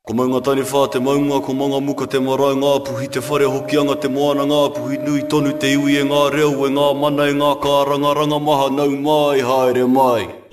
Ko maunga tani whā te maunga, ko manga muka te marae ngā puhi, te whare hokianga te moana ngā puhi, nui tonu te iwi e ngā reo, e ngā mana e ngā kārangaranga maha nau mai, haere mai.